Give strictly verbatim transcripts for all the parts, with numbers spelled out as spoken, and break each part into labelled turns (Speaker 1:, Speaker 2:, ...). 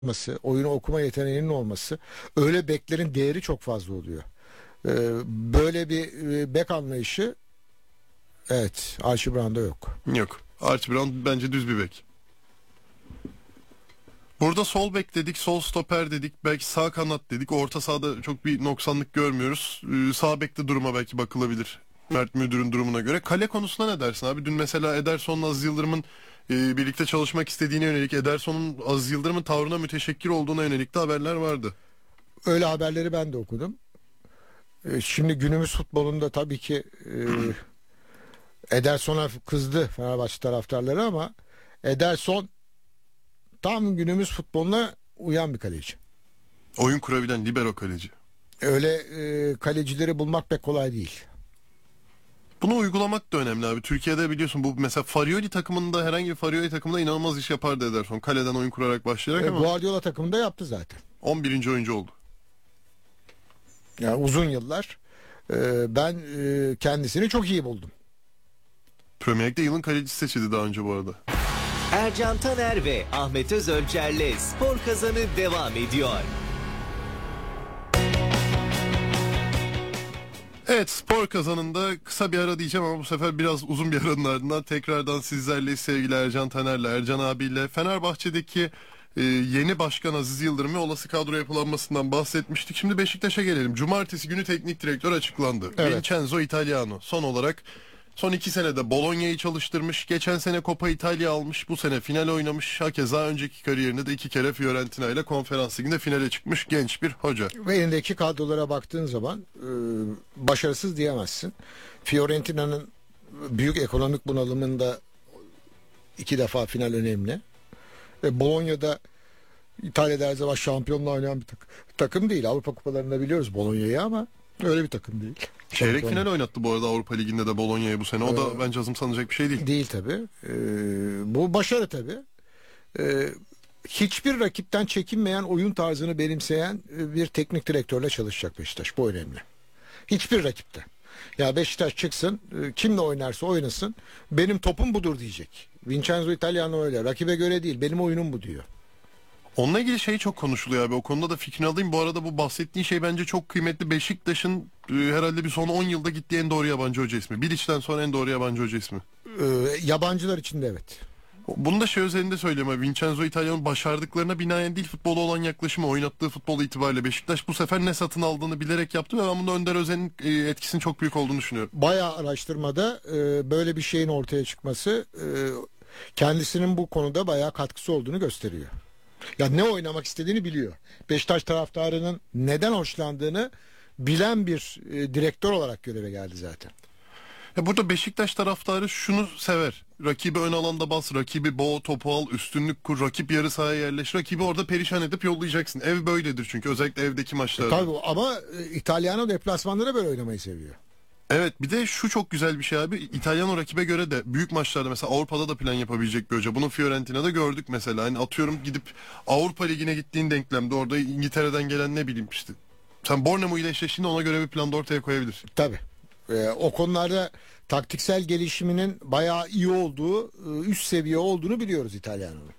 Speaker 1: olması, oyunu okuma yeteneğinin olması, öyle beklerin değeri çok fazla oluyor. Ee, böyle bir e, bek anlayışı, evet, Archie Brown'da yok.
Speaker 2: Yok. Archie Brown bence düz bir bek. Burada sol bek dedik, sol stoper dedik, belki sağ kanat dedik. Orta sahada çok bir noksanlık görmüyoruz. Ee, sağ bekte duruma belki bakılabilir. Mert Müdür'ün durumuna göre. Kale konusuna ne dersin abi? Dün mesela Ederson'la Aziz Yıldırım'ın e, birlikte çalışmak istediğine yönelik, Ederson'un Aziz Yıldırım'ın tavrına müteşekkir olduğuna yönelik de haberler vardı.
Speaker 1: Öyle haberleri ben de okudum. Ee, şimdi günümüz futbolunda tabii ki e, Ederson'a kızdı Fenerbahçe taraftarları ama Ederson tam günümüz futboluna uyan bir kaleci.
Speaker 2: Oyun kurabilen libero kaleci.
Speaker 1: Öyle e, kalecileri bulmak pek kolay değil.
Speaker 2: Bunu uygulamak da önemli abi. Türkiye'de biliyorsun bu mesela Farioli takımında, herhangi bir Farioli takımında inanılmaz iş yapardı Ederson. Kaleden oyun kurarak başlayarak
Speaker 1: E,
Speaker 2: ama
Speaker 1: Guardiola takımında yaptı zaten.
Speaker 2: on birinci oyuncu oldu.
Speaker 1: Yani uzun yıllar e, ben e, kendisini çok iyi buldum.
Speaker 2: Premier Lig'de yılın kalecisi seçildi daha önce bu arada.
Speaker 3: Ercan Taner ve Ahmet Özölçer'le Spor Kazanı devam ediyor.
Speaker 2: Evet, spor kazanında kısa bir ara diyeceğim ama bu sefer biraz uzun bir aranın ardından tekrardan sizlerle sevgili Ercan Taner'le, Ercan abiyle Fenerbahçe'deki e, yeni başkan Aziz Yıldırım ve olası kadro yapılanmasından bahsetmiştik. Şimdi Beşiktaş'a gelelim. Cumartesi günü teknik direktör açıklandı.
Speaker 1: Evet.
Speaker 2: Vincenzo Italiano son olarak son iki senede Bologna'yı çalıştırmış. Geçen sene Coppa Italia almış. Bu sene final oynamış. Hakeza önceki kariyerinde de iki kere Fiorentina ile Konferans Ligi'nde finale çıkmış genç bir hoca.
Speaker 1: Ve elindeki kadrolara baktığın zaman e, başarısız diyemezsin. Fiorentina'nın büyük ekonomik bunalımında iki defa final önemli. Ve Bologna'da İtalya'da her zaman şampiyonla oynayan bir tak- takım değil. Avrupa kupalarında biliyoruz Bologna'yı ama öyle bir takım değil.
Speaker 2: Çeyrek
Speaker 1: Şampiyon
Speaker 2: final oynattı bu arada Avrupa Ligi'nde de Bologna'yı bu sene. O da bence azımsanacak bir şey değil.
Speaker 1: değil tabii. E, bu başarı tabii. E, hiçbir rakipten çekinmeyen oyun tarzını benimseyen e, bir teknik direktörle çalışacak Beşiktaş. Bu önemli. Hiçbir rakipte. Ya Beşiktaş çıksın, e, kimle oynarsa oynasın, benim topum budur diyecek. Vincenzo Italiano öyle. Rakibe göre değil, benim oyunum bu diyor.
Speaker 2: Onunla ilgili şey çok konuşuluyor abi. O konuda da fikrini alayım. Bu arada bu bahsettiğin şey bence çok kıymetli. Beşiktaş'ın e, herhalde bir son on yılda gittiği en doğru yabancı hoca ismi. Bilic'ten sonra en doğru yabancı hoca ismi.
Speaker 1: E, yabancılar için de evet.
Speaker 2: Bunu da şey özelinde söylüyorum abi. Vincenzo Italiano'nun başardıklarına binaen değil, futbola olan yaklaşımı, oynattığı futbol itibariyle Beşiktaş bu sefer ne satın aldığını bilerek yaptı ve ben bunda Önder Özen'in e, etkisinin çok büyük olduğunu düşünüyorum.
Speaker 1: Bayağı araştırmada e, böyle bir şeyin ortaya çıkması e, kendisinin bu konuda bayağı katkısı olduğunu gösteriyor. Ya ne oynamak istediğini biliyor. Beşiktaş taraftarının neden hoşlandığını bilen bir e, direktör olarak göreve geldi zaten.
Speaker 2: Ya burada Beşiktaş taraftarı şunu sever. Rakibi ön alanda bas, rakibi boğ, topu al, üstünlük kur, rakip yarı sahaya yerleş. Rakibi orada perişan edip yollayacaksın. Ev böyledir çünkü, özellikle evdeki maçlarda.
Speaker 1: Tabii ama e, İtalyano deplasmanlara böyle oynamayı seviyor.
Speaker 2: Evet, bir de şu çok güzel bir şey abi. İtalyan rakibe göre de büyük maçlarda mesela Avrupa'da da plan yapabilecek bir hoca. Bunu Fiorentina'da gördük mesela. Hani atıyorum gidip Avrupa Ligi'ne gittiğin denklemde orada İngiltere'den gelen ne bileyim işte. Sen Bournemouth ile eşleştiğinde ona göre bir plan da ortaya koyabilirsin.
Speaker 1: Tabii. Ee, o konularda taktiksel gelişiminin bayağı iyi olduğu, e, üst seviye olduğunu biliyoruz İtalyanların.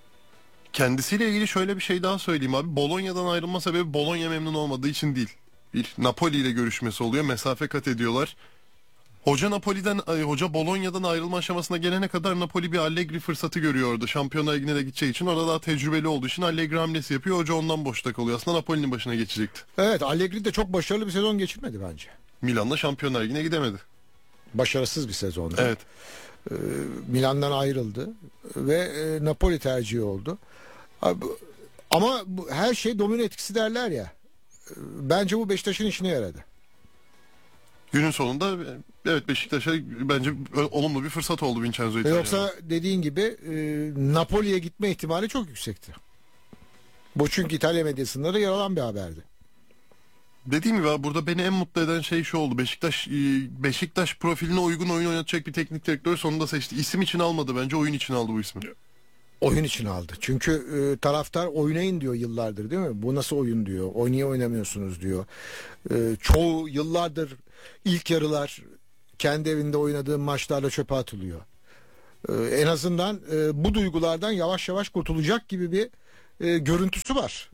Speaker 2: Kendisiyle ilgili şöyle bir şey daha söyleyeyim abi. Bologna'dan ayrılma sebebi Bologna memnun olmadığı için değil. Bir Napoli ile görüşmesi oluyor. Mesafe kat ediyorlar. Hoca Napoli'den, ay, hoca Bologna'dan ayrılma aşamasına gelene kadar Napoli bir Allegri fırsatı görüyordu. Şampiyonlar Ligi'ne de gideceği için orada daha tecrübeli olduğu için Allegri hamlesi yapıyor. Hoca ondan boşta kalıyor. Aslında Napoli'nin başına geçecekti.
Speaker 1: Evet, Allegri de çok başarılı bir sezon geçirmedi bence.
Speaker 2: Milan'la Şampiyonlar Ligi'ne gidemedi.
Speaker 1: Başarısız bir sezondu.
Speaker 2: Evet.
Speaker 1: Ee, Milan'dan ayrıldı ve e, Napoli tercihi oldu. Abi, ama bu, her şey domino etkisi derler ya. Ee, Bence bu Beşiktaş'ın işine yaradı.
Speaker 2: Günün sonunda evet Beşiktaş'a bence olumlu bir fırsat oldu Vincenzo Italiano.
Speaker 1: Yoksa dediğin gibi e, Napoli'ye gitme ihtimali çok yüksekti. Bu çünkü İtalya medyasında da yer alan bir haberdi.
Speaker 2: Dediğim gibi abi, burada beni en mutlu eden şey şu oldu. Beşiktaş Beşiktaş profiline uygun oyun oynatacak bir teknik direktör sonunda seçti. İsim için almadı, bence oyun için aldı bu ismi.
Speaker 1: Oyun için aldı. Çünkü e, taraftar oynayın diyor yıllardır, değil mi? Bu nasıl oyun diyor. O niye oynamıyorsunuz diyor. E, çoğu yıllardır ilk yarılar kendi evinde oynadığı maçlarla çöpe atılıyor. E, en azından e, bu duygulardan yavaş yavaş kurtulacak gibi bir e, görüntüsü var.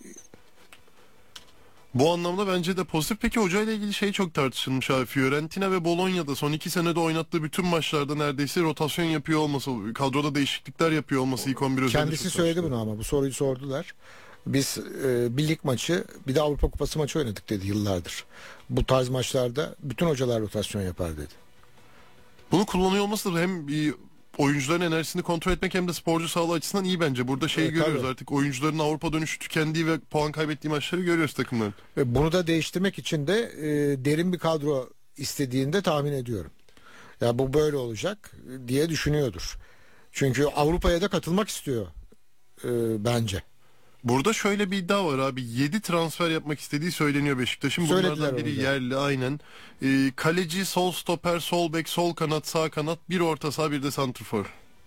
Speaker 2: Bu anlamda bence de pozitif. Peki hocayla ilgili şey çok tartışılmış abi. Fiorentina ve Bologna'da son iki senede oynattığı bütün maçlarda neredeyse rotasyon yapıyor olması, kadroda değişiklikler yapıyor olması ilk on bir özelinde
Speaker 1: Kendisi
Speaker 2: çok
Speaker 1: söyledi
Speaker 2: tartışılıyor.
Speaker 1: bunu ama bu soruyu sordular. Biz e, bir lig maçı bir de Avrupa Kupası maçı oynadık dedi yıllardır. Bu tarz maçlarda bütün hocalar rotasyon yapar dedi.
Speaker 2: Bunu kullanıyor olması da hem bir oyuncuların enerjisini kontrol etmek hem de sporcu sağlığı açısından iyi bence. Burada şeyi
Speaker 1: Evet,
Speaker 2: görüyoruz
Speaker 1: tabii.
Speaker 2: artık, oyuncuların Avrupa dönüşü tükendiği ve puan kaybettiği maçları görüyoruz takımların.
Speaker 1: Ve bunu da değiştirmek için de e, derin bir kadro istediğinde tahmin ediyorum. Ya bu böyle olacak diye düşünüyordur. Çünkü Avrupa'ya da katılmak istiyor e, bence.
Speaker 2: Burada şöyle bir iddia var abi. yedi transfer yapmak istediği söyleniyor Beşiktaş'ın.
Speaker 1: Söylediler
Speaker 2: Bunlardan biri
Speaker 1: onu da.
Speaker 2: yerli aynen. Ee, kaleci, sol stoper, sol bek, sol kanat, sağ kanat, bir orta saha, bir de santrfor.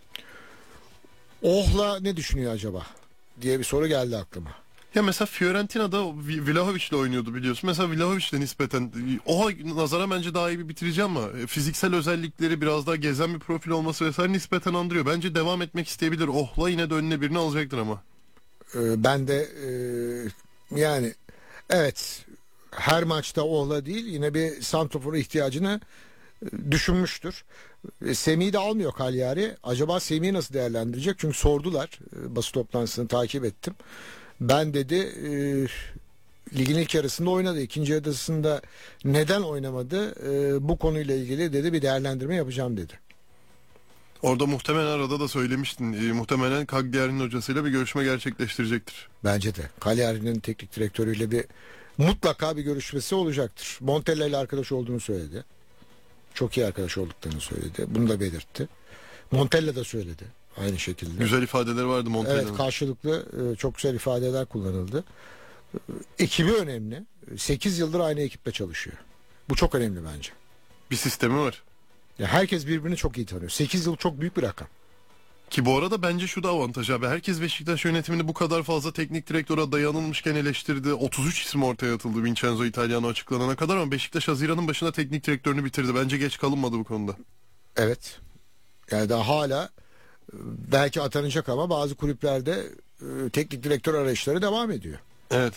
Speaker 1: Ohla ne düşünüyor acaba diye bir soru geldi aklıma.
Speaker 2: Ya mesela Fiorentina'da Vi- Vlahovic'le oynuyordu biliyorsun. Mesela Vlahovic'le nispeten oha nazara bence daha iyi bir bitirici ama e, fiziksel özellikleri biraz daha gezen bir profil olması vesaire nispeten andırıyor. Bence devam etmek isteyebilir. Ohla yine de önüne birini alacaktır ama.
Speaker 1: Ee, ben de e, yani evet her maçta Ohla değil yine bir santrofora ihtiyacını e, düşünmüştür. E, Semih'i de almıyor Cagliari. Acaba Semih'i nasıl değerlendirecek? Çünkü sordular. E, basın toplantısını takip ettim. Ben dedi e, ligin ilk yarısında oynadı. İkinci yarısında neden oynamadı? E, bu konuyla ilgili dedi bir değerlendirme yapacağım dedi.
Speaker 2: Orada muhtemelen arada da söylemiştin. E, muhtemelen Cagliari'nin hocasıyla bir görüşme gerçekleştirecektir.
Speaker 1: Bence de. Cagliari'nin teknik direktörüyle bir mutlaka bir görüşmesi olacaktır. Montella ile arkadaş olduğunu söyledi. Çok iyi arkadaş olduklarını söyledi. Bunu da belirtti. Montella da söyledi. Aynı şekilde.
Speaker 2: Güzel ifadeleri vardı Montella'nın.
Speaker 1: Evet, karşılıklı e, çok güzel ifadeler kullanıldı. E, Ekibi önemli. sekiz yıldır aynı ekiple çalışıyor. Bu çok önemli bence.
Speaker 2: Bir sistemi var.
Speaker 1: Ya herkes birbirini çok iyi tanıyor. sekiz yıl çok büyük bir rakam.
Speaker 2: Ki bu arada bence şu da avantaj abi. Herkes Beşiktaş yönetimini bu kadar fazla teknik direktöre dayanılmışken eleştirdi. otuz üç isim ortaya atıldı Vincenzo Italiano açıklanana kadar ama Beşiktaş Haziran'ın başında teknik direktörünü bitirdi. Bence geç kalınmadı bu konuda.
Speaker 1: Evet. Yani daha hala e, belki atanacak ama bazı kulüplerde e, teknik direktör arayışları devam ediyor.
Speaker 2: Evet.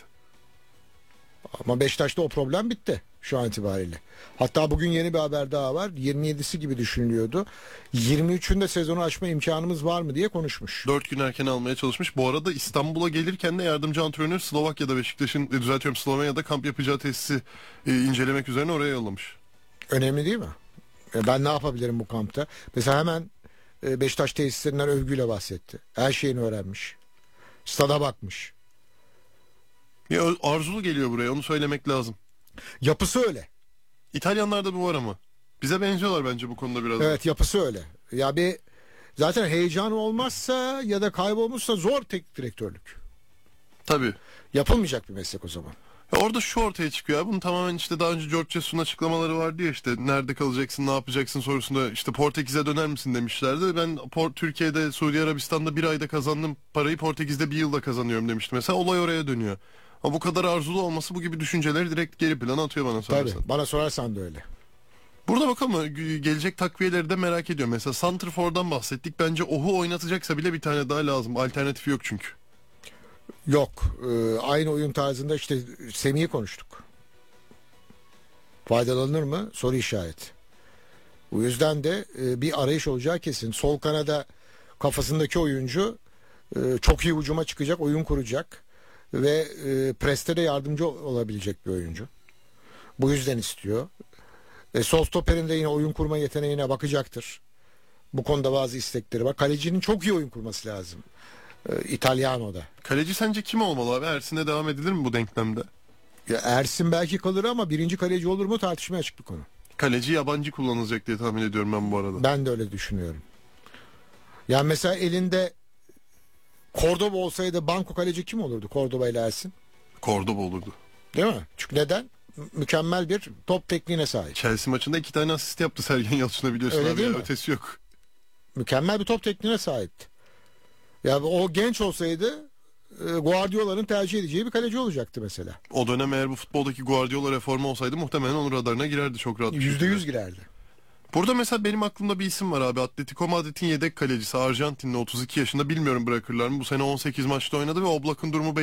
Speaker 1: Ama Beşiktaş'ta o problem bitti şu an itibariyle. Hatta bugün yeni bir haber daha var. yirmi yedisi gibi düşünülüyordu. yirmi üçünde sezonu açma imkanımız var mı diye konuşmuş.
Speaker 2: Dört gün erken almaya çalışmış. Bu arada İstanbul'a gelirken de yardımcı antrenör Slovakya'da Beşiktaş'ın, e, düzeltiyorum, Slovenya'da kamp yapacağı tesisi e, incelemek üzerine oraya yollamış.
Speaker 1: Önemli değil mi? E, Ben ne yapabilirim bu kampta? Mesela hemen e, Beşiktaş tesislerinden övgüyle bahsetti. Her şeyini öğrenmiş. Stada bakmış.
Speaker 2: Ya, ö- arzulu geliyor buraya, onu söylemek lazım.
Speaker 1: Yapısı öyle.
Speaker 2: İtalyanlarda bu var ama. Bize benziyorlar bence bu konuda biraz. da.
Speaker 1: Evet, yapısı öyle. Ya bir zaten heyecan olmazsa ya da kaybolmuşsa zor teknik direktörlük.
Speaker 2: Tabii.
Speaker 1: Yapılmayacak bir meslek o zaman.
Speaker 2: Ya orada şu ortaya çıkıyor abi. Bunun tamamen işte daha önce George Jesus'un açıklamaları vardı ya, işte nerede kalacaksın, ne yapacaksın sorusunda işte Portekiz'e döner misin demişlerdi. Ben Por- Türkiye'de, Suudi Arabistan'da bir ayda kazandığım parayı Portekiz'de bir yılda kazanıyorum demiştim. Mesela olay oraya dönüyor. Ama bu kadar arzulu olması bu gibi düşünceleri direkt geri plana atıyor bana sorarsan.
Speaker 1: Tabii, bana sorarsan da öyle.
Speaker 2: Burada bakalım, g- gelecek takviyeleri de merak ediyorum. Mesela Santrfor'dan bahsettik. Bence Ohu oynatacaksa bile bir tane daha lazım. Alternatifi yok çünkü.
Speaker 1: Yok. e, aynı oyun tarzında işte Semih'i konuştuk. Faydalanır mı? Soru işareti. Bu yüzden de e, bir arayış olacağı kesin. Sol kanada kafasındaki oyuncu e, çok iyi hücuma çıkacak, oyun kuracak ve e, preste de yardımcı olabilecek bir oyuncu. Bu yüzden istiyor. E, sol stoperin de yine oyun kurma yeteneğine bakacaktır. Bu konuda bazı istekleri var. Kalecinin çok iyi oyun kurması lazım. E, İtalyano'da.
Speaker 2: Kaleci sence kim olmalı abi? Ersin'e devam edilir mi bu denklemde?
Speaker 1: Ya Ersin belki kalır ama birinci kaleci olur mu tartışmaya açık bir konu.
Speaker 2: Kaleci yabancı kullanılacak diye tahmin ediyorum ben bu arada.
Speaker 1: Ben de öyle düşünüyorum. Yani mesela elinde Cordoba olsaydı banko kaleci kim olurdu? Cordoba ile Ersin.
Speaker 2: Cordoba olurdu.
Speaker 1: Değil mi? Çünkü neden? M- mükemmel bir top tekniğine sahip.
Speaker 2: Chelsea maçında iki tane asist yaptı Sergen Yalçın'a, biliyorsun
Speaker 1: Öyle
Speaker 2: abi.
Speaker 1: değil
Speaker 2: Ya,
Speaker 1: mi?
Speaker 2: ötesi yok.
Speaker 1: Mükemmel bir top tekniğine sahipti. Ya o genç olsaydı e, Guardiola'nın tercih edeceği bir kaleci olacaktı mesela.
Speaker 2: O dönem eğer bu futboldaki Guardiola reformu olsaydı muhtemelen onun radarına girerdi çok rahat bir
Speaker 1: Yüzde
Speaker 2: şekilde.
Speaker 1: yüz girerdi.
Speaker 2: Burada mesela benim aklımda bir isim var abi. Atletico Madrid'in yedek kalecisi, Arjantinli, otuz iki yaşında, bilmiyorum bırakırlar mı? Bu sene on sekiz maçta oynadı ve Oblak'ın durumu